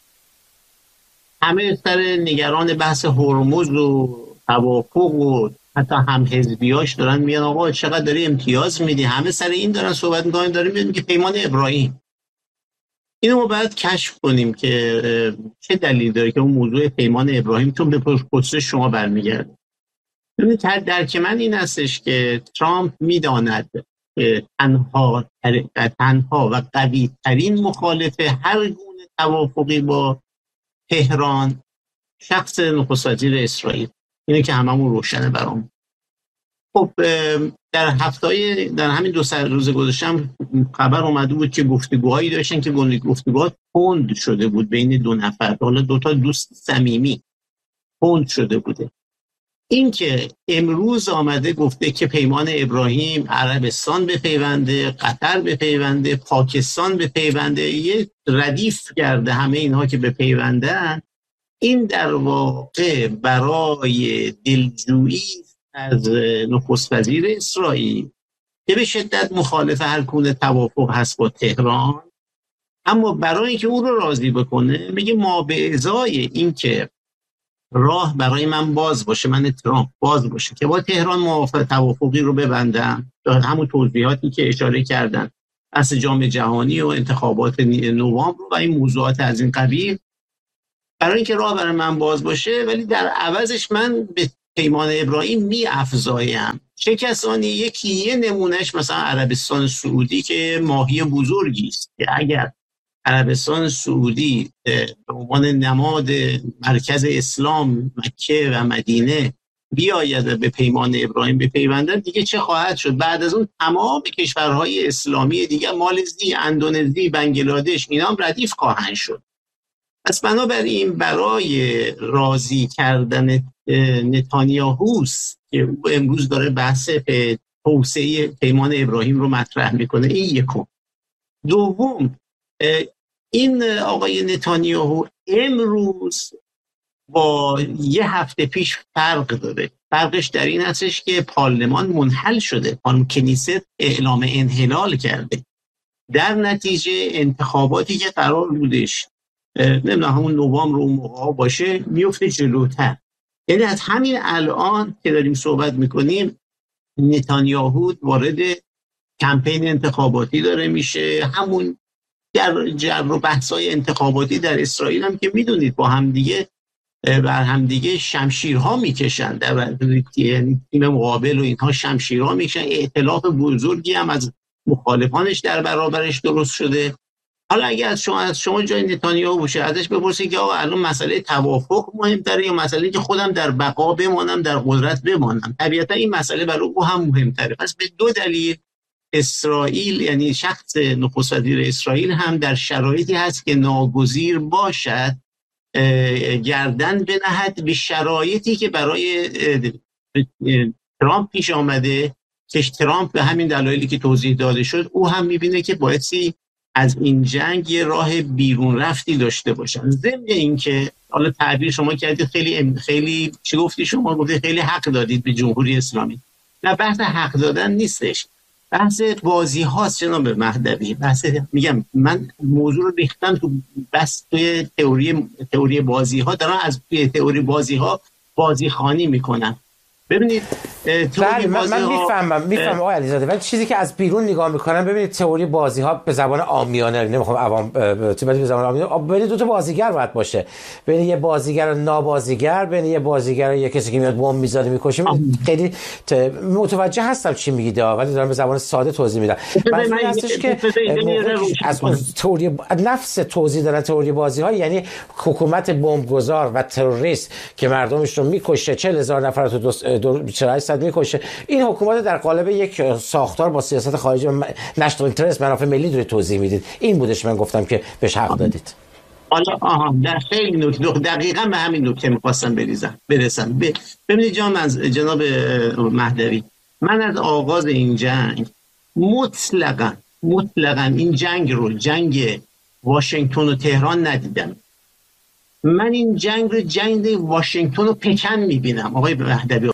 Speaker 2: همه سر نگران بحث هرمز و توافق و حتی هم حزبیاش دارن میگن آقا چقدر داری امتیاز میدی، همه سر این دارن صحبت میکنن، داریم میگن که پیمان ابراهیم. اینو ما باید کشف کنیم که چه دلیل داره که اون موضوع پیمان ابراهیم چون به پرسش شما برمیگرده. ببینید درک من این هستش که ترامپ میداند که تنها تنها و قوی ترین مخالف هر گونه توافقی با تهران شخص نخست وزیر اسرائیل، اینه که هممون روشنه برام. خب در هفته‌های در همین دو سه روز گذشته خبر اومده بود که گفتگوهایی داشتن که گفتگوها پوند شده بود بین دو نفر، حالا دو تا دوست صمیمی پوند شده بوده. این که امروز آمده گفته که پیمان ابراهیم عربستان بپیونده، قطر بپیونده، پاکستان بپیونده، یه ردیف کرده همه اینها که بپیوندن، این در واقع برای دلجویی از نخست وزیر اسرائیل که به شدت مخالف هر گونه توافق هست با تهران، اما برای اینکه او رو راضی بکنه میگه ما به ازای این که راه برای من باز باشه، من ترامپ باز باشه که با تهران موافقت توافقی رو ببندم، همون توضیحاتی که اشاره کردن بحث جام جهانی و انتخابات نوامبر و این موضوعات از این قبیل، برای اینکه راه برای من باز باشه. ولی در عوضش من به پیمان ابراهیم می افزایم. چه کسانی؟ یکی یه نمونهش مثلا عربستان سعودی که ماهی بزرگی است که اگر عربستان سعودی به عنوان نماد مرکز اسلام مکه و مدینه بیاید به پیمان ابراهیم بپیوندن، دیگه چه خواهد شد؟ بعد از اون تمام کشورهای اسلامی دیگه، مالزی، اندونزی، بنگلادش، اینا هم ردیف خواهند شد. پس بنابراین برای راضی کردن نتانیاهوست که امروز داره بحث توسعه پیمان ابراهیم رو مطرح میکنه، این یکم. دوم، این آقای نتانیاهو امروز با یه هفته پیش فرق داره. فرقش در این هستش که پارلمان منحل شده، کنیست اعلام انحلال کرده. در نتیجه انتخاباتی که قرار بودش نمیدونم همون نوامبر رو موقع باشه میفته جلوتر. یعنی از همین الان که داریم صحبت میکنیم نتانیاهو وارد کمپین انتخاباتی داره میشه. همون در جر و بحث‌های انتخاباتی در اسرائیل هم که میدونید با هم دیگه بر هم دیگه شمشیرها میکشن، در تیم مقابل و اینها شمشیرها میکشن. ائتلاف بزرگی هم از مخالفانش در برابرش درست شده. حالا اگه از شما از شما جای نتانیاهو باشه ازش بپرسید که آقا الان مسئله توافق مهمتره یا مسئله که خودم در بقا بمانم، در قدرت بمانم؟ طبیعتا این مسئله برای او هم مهمتره. پس به دو دلیل اسرائیل، یعنی شخص نخست وزیر اسرائیل هم در شرایطی هست که ناگزیر باشد گردن بنهد به شرایطی که برای ترامپ پیش آمده، که ترامپ به همین دلایلی که توضیح داده شد او هم میبینه که بایدی از این جنگ یه راه بیرون رفتی داشته باشن. ضمن این که حالا تعبیر شما کردید خیلی خیلی چی گفتی شما؟ گفتید خیلی حق دادید به جمهوری اسلامی. نه، بحث حق دادن نیستش، بحث بازی هاست جناب مهدوی. بحث میگم من موضوع رو ریختم تو بس توی تئوری تئوری بازی ها، دارن از توی تئوری بازی ها بازی خانی میکنن. ببینید
Speaker 1: بله من, من میفهمم میفهمم آقای علیزاده، ولی چیزی که از بیرون نگاه میکنم، ببینید تئوری بازی ها به زبان عامیانه، نمیخوام عوام تو به زبان عامیانه، ببینید دو تا بازیگر باید باشه، ببینید یه بازیگر و نابازیگر، ببینید یه بازیگر و یه کسی که میاد بمب میذاره میکشه. خیلی متوجه هستم چی میگید ولی دارم به زبان ساده توضیح میدم. منظور هستش که از تئوری نفس توضیح دادن تئوری بازی ها یعنی حکومت بمبگذار و تروریست که مردمش رو میکشه، چهل هزار نفر رو تو چهل صد میکشه، این حکومت در قالب یک ساختار با سیاست خارجی نشنال اینترست، منافع ملی داره توضیح میدید. این بودش من گفتم که بهش حق دادید.
Speaker 2: حالا آها در خیلی نکته دقیقاً به همین نکته می‌خواستم بریزم برسم. ب... ببینید جناب از جناب مهدوی، من از آغاز این جنگ مطلقاً مطلقاً این جنگ رو جنگ واشنگتن و تهران ندیدم. من این جنگ رو جنگ واشنگتن و پکن میبینم. آقای مهدوی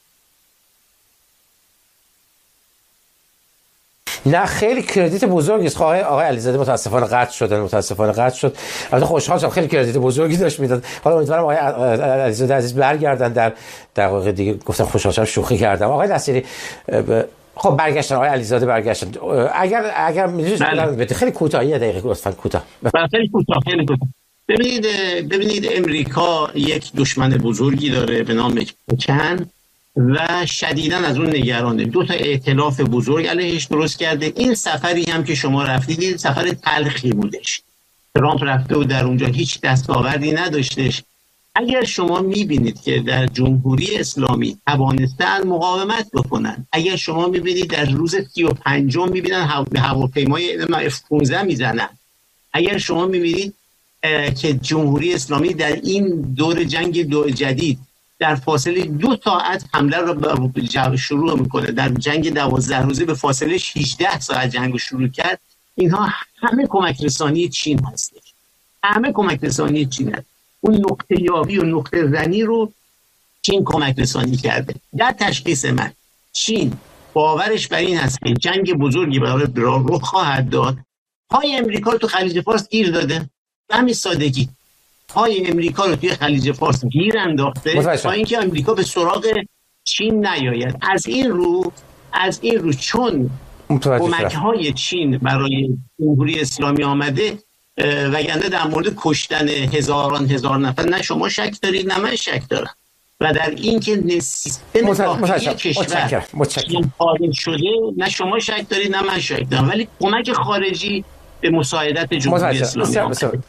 Speaker 1: نه خیلی کردیت بزرگی است. آقای آقای علیزاده متاسفانه قطع شدن، متاسفانه قطع شد. البته خوشحال شدم، خیلی کردیت بزرگی داشت میداد. حالا امیدوارم آقای علیزاده عزیز برگردن در دقایق دیگه. گفتم خوشحال شدم، شوخی کردم. آقای نصیری خب برگشتن، آقای علیزاده برگشتن. اگر اگر می‌دونید خیلی کوتاه یه دقیقه لطفاً کوتاه.
Speaker 2: خیلی کوتاه خیلی کوتاه. ببینید ببینید امریکا یک دشمن بزرگی داره به نام پکن و شدیداً از اون نگرانه. دو تا ائتلاف بزرگ علیهش درست کرده. این سفری هم که شما رفتید این سفر تلخی بودش. ترامپ رفته و در اونجا هیچ دستاوردی نداشتش. اگر شما میبینید که در جمهوری اسلامی توانستن مقاومت بکنن، اگر شما میبینید در روز سی و پنجم میبینن به هواپیمای اف پانزده میزنن، اگر شما میبینید که جمهوری اسلامی در این دور جنگ دو جدید در فاصله دو ساعت حمله رو شروع میکنه، در جنگ دوازده روزه به فاصله هجده ساعت جنگ رو شروع کرد، اینها همه کمک رسانی چین هستش. همه کمک رسانی چین هست. اون نقطه یابی و نقطه زنی رو چین کمک رسانی کرده. در تشخیص من چین باورش بر این هست که جنگ بزرگی برای رخ خواهد داد. پای امریکا رو تو خلیج فارس گیر داده، همین سادگی. پای امریکا رو توی خلیج فارس گیر انداخته تا اینکه امریکا به سراغ چین نیاید. از این رو از این رو چون کمک های چین برای جمهوری اسلامی آمده، وگرنه در مورد کشتن هزاران هزار نفر نه شما شک دارید نه من شک دارم، و در این که سیستم داخلی کشور خارج شده نه شما شک دارید نه من شک دارم، ولی کمک خارجی به مساعدت جمهوری اسلامی آمده.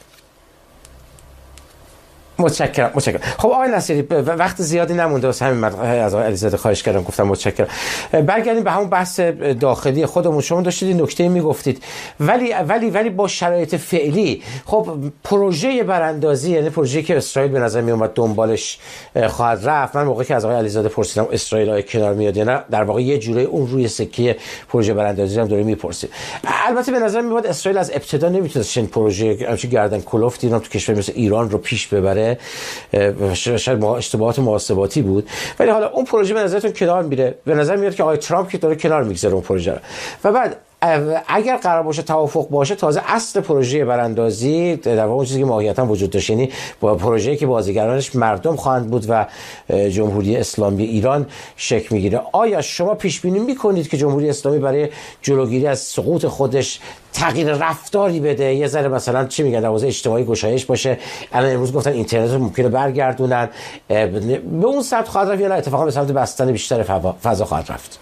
Speaker 1: متشکرم متشکرم. خب آقای نصیری وقت زیادی نمونده، واسه همین من از آقای علیزاده خواهش کردم، گفتم متشکرم. برگردیم به همون بحث داخلی خودمون. شما داشتید این نکته میگفتید، ولی ولی ولی با شرایط فعلی خب پروژه براندازی، یعنی پروژه‌ای که اسرائیل به نظر می اومد دنبالش خواهد رفت، من موقعی که از آقای علیزاده پرسیدم اسرائیل آیا کنار میاد یا نه، در واقع یه جوری اون روی سکه پروژه براندازی هم داره میپرسید. البته به نظر میاد اسرائیل از ابتدا نمیتونه چنین پروژه همچین گردن کلفتی رو تو کشور مثل ایران رو پیش ببره، شاید اشتباهات محاسباتی بود، ولی حالا اون پروژه به نظرتون کنار میره؟ به نظر میاد که آقای ترامپ که داره کنار میگذاره اون پروژه رو، و بعد اگر قرار باشه توافق باشه، تازه اصل پروژه براندازی در واقع اون چیزی که ماهیتا وجود داشت، یعنی با پروژه‌ای که بازیگرانش مردم خواهند بود و جمهوری اسلامی ایران شکل میگیره، آیا شما پیش بینی میکنید که جمهوری اسلامی برای جلوگیری از سقوط خودش تغییر رفتاری بده، یه ذره مثلا چی میگن در حوزه اجتماعی گشایش باشه؟ الان امروز گفتن اینترنت رو ممکنه برگردونن، به اون سمت خواهد رفت یا نه اتفاقا به سمت بستن بیشتر فضا خواهد رفت؟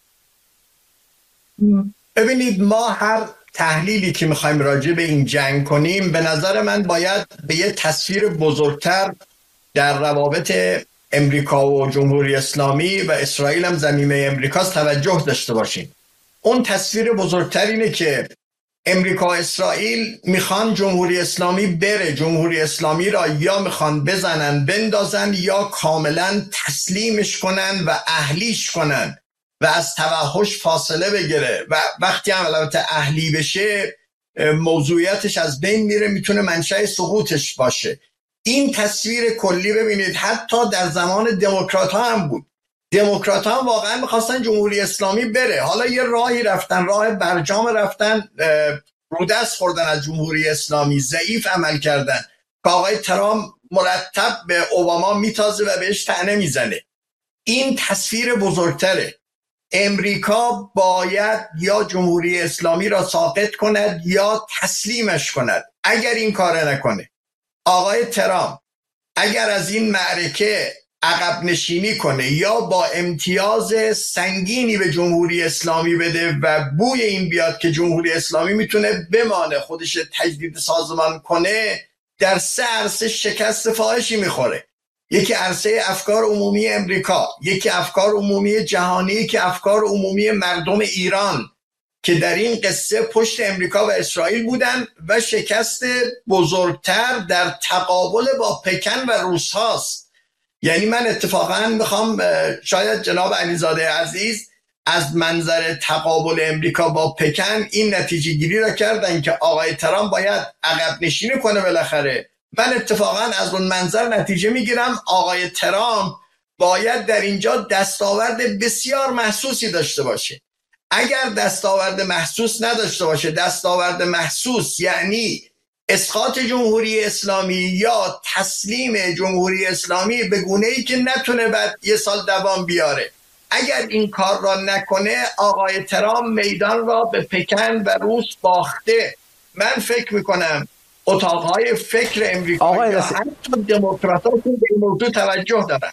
Speaker 3: ببینید، ما هر تحلیلی که میخوایم راجع به این جنگ کنیم، به نظر من باید به یه تصویر بزرگتر در روابط امریکا و جمهوری اسلامی و اسرائیل هم زمینه امریکاست توجه داشته باشیم. اون تصویر بزرگتر اینه که امریکا و اسرائیل میخوان جمهوری اسلامی بره، جمهوری اسلامی را یا میخوان بزنن بندازن یا کاملا تسلیمش کنن و اهلیش کنن و از توحش فاصله بگیره، و وقتی هم البته اهلی بشه موضوعیتش از بین میره، میتونه منشأ سقوطش باشه. این تصویر کلی ببینید حتی در زمان دموکرات ها هم بود. دموکرات ها هم واقعا میخواستن جمهوری اسلامی بره، حالا یه راهی رفتن، راه برجام رفتن، رودست خوردن از جمهوری اسلامی، ضعیف عمل کردن که آقای ترامپ مرتب به اوباما میتازه و بهش طعنه میزنه. این تصویر بزرگتره. امریکا باید یا جمهوری اسلامی را ساقط کند یا تسلیمش کند. اگر این کار نکنه، آقای ترامپ اگر از این معرکه عقب نشینی کنه یا با امتیاز سنگینی به جمهوری اسلامی بده و بوی این بیاد که جمهوری اسلامی میتونه بمانه، خودش تجدید سازمان کنه، در سه عرصه شکست فاحشی میخوره. یکی عرصه افکار عمومی امریکا، یکی افکار عمومی جهانی، یکی افکار عمومی مردم ایران که در این قصه پشت امریکا و اسرائیل بودن، و شکست بزرگتر در تقابل با پکن و روس هاست. یعنی من اتفاقا میخوام، شاید جناب علیزاده عزیز از منظر تقابل امریکا با پکن این نتیجه گیری را کردن که آقای ترامپ باید عقب نشینی کنه بالاخره. من اتفاقا از اون منظر نتیجه میگیرم آقای ترامپ باید در اینجا دستاورد بسیار محسوسی داشته باشه. اگر دستاورد محسوس نداشته باشه، دستاورد محسوس یعنی اسقاط جمهوری اسلامی یا تسلیم جمهوری اسلامی به گونه‌ای که نتونه بعد یه سال دوام بیاره، اگر این کار را نکنه آقای ترامپ میدان را به پکن و روس باخته. من فکر میکنم اتاقهای فکر امریکایی یا حتی دموکرات‌ها به این موضوع توجه دارن.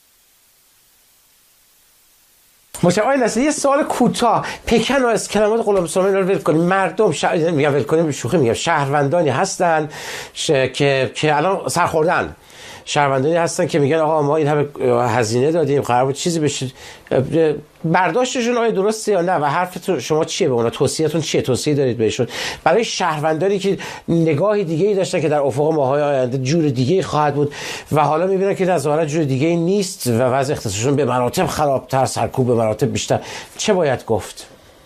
Speaker 1: مشکل آقای نصیری یه سوال کوتاه، پکن و از کلمات غلام سلیمانی رو ول کنیم، مردم ش... میگم ول کنیم، شوخی میگم، شهروندانی هستن ش... که که الان سرخوردن، شهروندانی هستن که میگن آقا ما این همه هزینه دادیم قرار بود چیزی بشه. برداشتشون آیا درسته یا نه و حرفتون شما چیه به اونا؟ توصیه‌تون چیه؟ توصیه دارید بهشون برای شهروندانی که نگاهی دیگه‌ای داشتن که در افق ماهای آینده جور دیگه‌ای خواهد بود و حالا میبینن که ظاهرا جور دیگه‌ای نیست و وضع اقتصادشون به مراتب خرابتر، سرکوب به مراتب بیشتر، چه باید گفت؟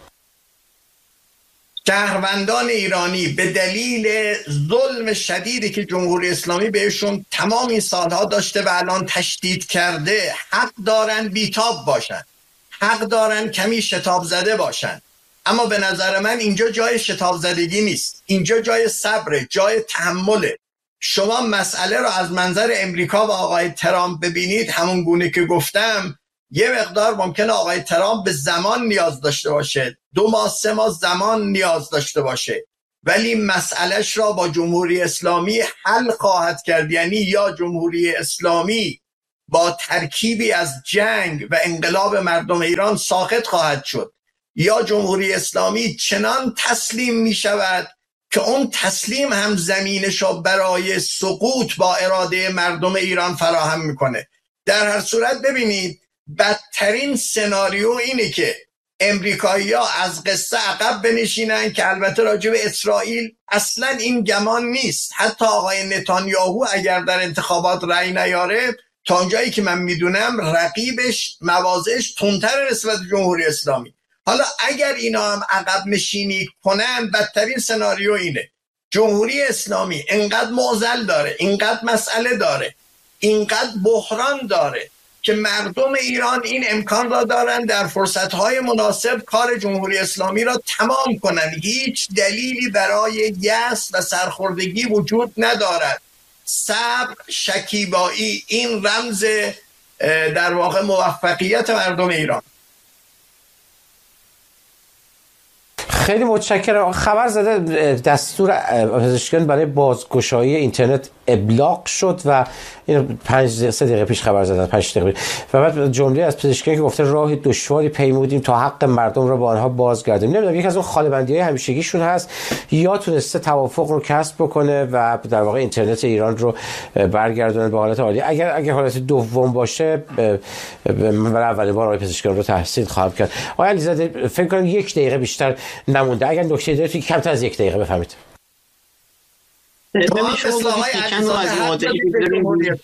Speaker 3: شهروندان ایرانی به دلیل ظلم شدیدی که جمهوری اسلامی بهشون تمام این سالها داشته و الان تشدید کرده، حق دارن بیتاب باشن، حق دارن کمی شتاب زده باشن. اما به نظر من اینجا جای شتاب زدگی نیست، اینجا جای صبر، جای تحمله. شما مسئله رو از منظر امریکا و آقای ترامپ ببینید، همون گونه که گفتم، یه مقدار ممکنه آقای ترامپ به زمان نیاز داشته باشه، دو ماه سه ماه زمان نیاز داشته باشه، ولی مسئلهش را با جمهوری اسلامی حل خواهد کرد. یعنی یا جمهوری اسلامی با ترکیبی از جنگ و انقلاب مردم ایران ساقط خواهد شد، یا جمهوری اسلامی چنان تسلیم می شود که اون تسلیم هم زمینش را برای سقوط با اراده مردم ایران فراهم میکنه. در هر صورت ببینید بدترین سناریو اینه که امریکایی‌ها از قصه عقب بنشینن، که البته راجع به اسرائیل اصلا این گمان نیست. حتی آقای نتانیاهو اگر در انتخابات رأی نیاره، تا اونجایی که من میدونم رقیبش مواضعش تندتر نسبت جمهوری اسلامی. حالا اگر اینا هم عقب نشینی کنن، بدترین سناریو اینه جمهوری اسلامی اینقدر معضل داره، اینقدر مسئله داره، اینقدر بحران داره که مردم ایران این امکان را دارن در فرصتهای مناسب کار جمهوری اسلامی را تمام کنن. هیچ دلیلی برای یأس و سرخوردگی وجود ندارد. صبر، شکیبایی، این رمز در واقع موفقیت مردم ایران.
Speaker 1: خیلی متشکرم. خبر زده دستور پزشکیان برای بازگشایی اینترنت ابلاغ شد و این پنج سه دقیقه پیش خبر زدن، پنج دقیقه پیش. و بعد جمله از پزشکیان که گفته راه دشواری پیمودیم تا حق مردم را با آنها بازگردیم. نمیدونم یک از اون خاله‌بندی‌های همیشگیشون هست یا تونسته توافق رو کسب بکنه و در واقع اینترنت ایران رو برگردونه به حالت عالی. اگر اگر حالت دوم باشه برای اولین بار آقای پزشکیان رو تحسین خواهم کرد. آقای علیزاده فکر کنم یک دقیقه بیشتر نمونده، اگر نکته دارید کمتر از یک دقیقه بفهمید.
Speaker 2: ببینید شما پیکن رو از معادله بگذاریم.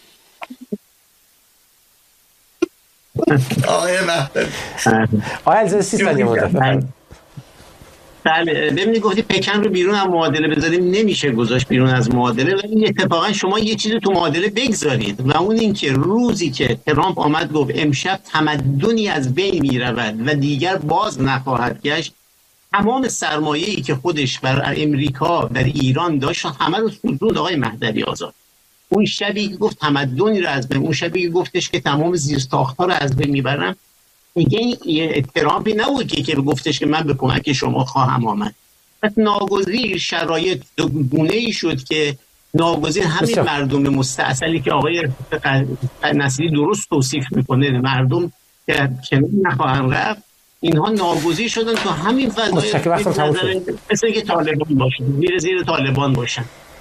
Speaker 3: آقای مهدوی
Speaker 1: آقای علیزاده سی ثانیه مونده.
Speaker 2: بله ببینید گفتی پکن رو بیرون از معادله بذاریم، نمیشه گذاشت بیرون از معادله، ولی اتفاقا شما یه چیزی تو معادله بگذارید و اون این که روزی که ترامپ آمد گفت امشب تمدنی از بین میرود و دیگر باز نخواهد گشت، تمام سرمایه‌ای که خودش بر امریکا بر ایران داشت همه رو سوزوند آقای مهدوی آزاد. اون شبی که گفت تمدنی رو از بین، اون شبی که گفتش که تمام زیرساخت‌ها رو از بین میبرم، دیگه یه ترامپی نبود که که گفتش که من به کمک شما خواهم آمد. پس ناگزیر شرایط گونه‌ای شد که ناگزیر همین مردم مستعصلی که آقای نصیری درست توصیف میکنه، مردم که نخواهند رفت، اینها ناگزیر شدن تو همین فضای مثل که طالبان باشن، زیر زیر طالبان باشن.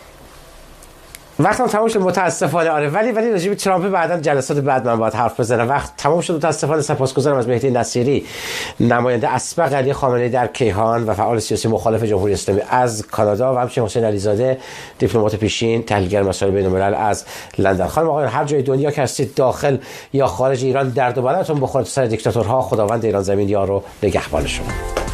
Speaker 1: وقتم تمام شد متاسفانه. آره ولی ولی راجع به ترامپ بعداً جلسات بعد من باید حرف بزنم. وقت تمام شد متاسفانه. سپاسگزارم از مهدی نصیری، نماینده اسبق علی خامنه‌ای در کیهان و فعال سیاسی مخالف جمهوری اسلامی از کانادا، و همچنین حسین علیزاده دیپلمات پیشین، تحلیلگر مسائل بین‌الملل از لندن. خانم آقایان هر جای دنیا که هستید، داخل یا خارج ایران، درد و بلاتون بخوره سر دیکتاتورها. خداوند ایران زمین یار و نگهبان شما.